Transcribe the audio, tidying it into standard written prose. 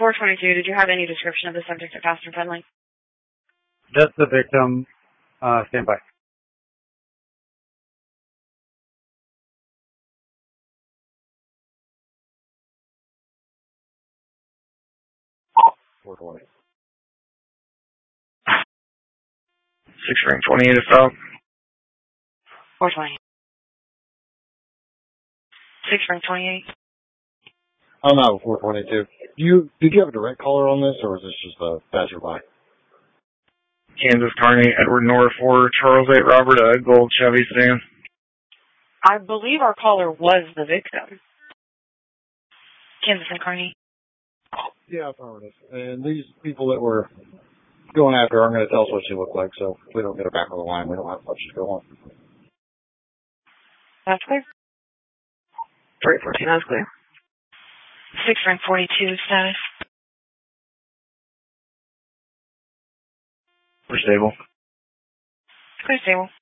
422, did you have any description of the subject at Pastor Finley? Just the victim. Stand by. .420. 628 is out. 420. 628. I'm out 422. Did you have a direct caller on this, or is this just a passerby? Kansas Kearney, Edward North 4, Charles 8, Robert, Gold, Chevy sedan. I believe our caller was the victim. Kansas and Kearney. Yeah, affirmative. And these people that we're going after aren't going to tell us what she looked like, so if we don't get her back on the line, we don't have much to go on. That's clear. 314, that's clear. 642 status. We're stable. Clear stable.